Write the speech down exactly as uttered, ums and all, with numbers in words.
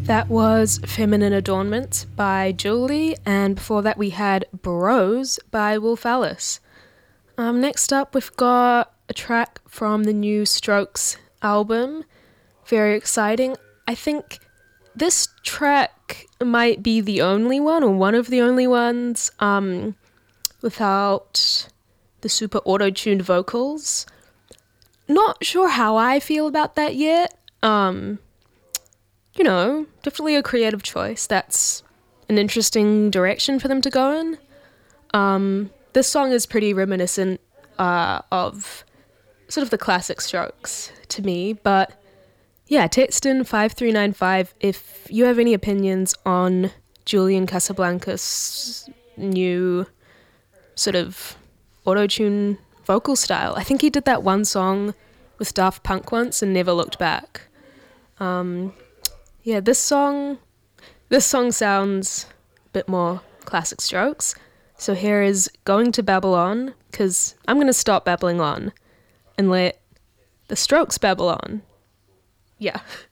That was Feminine Adornment by Julie, and before that we had Bros by Wolf Alice. Um, next up we've got a track from the new Strokes album. Very exciting. I think this track might be the only one, or one of the only ones, um, without the super auto-tuned vocals. Not sure how I feel about that yet. Um... You know, definitely a creative choice. That's an interesting direction for them to go in. Um, this song is pretty reminiscent uh, of sort of the classic Strokes to me. But yeah, text in five three nine five if you have any opinions on Julian Casablancas' new sort of auto-tune vocal style. I think he did that one song with Daft Punk once and never looked back. Um... Yeah, this song, this song sounds a bit more classic Strokes. So here is Going to Babylon, because I'm going to stop babbling on and let the Strokes babble on. Yeah.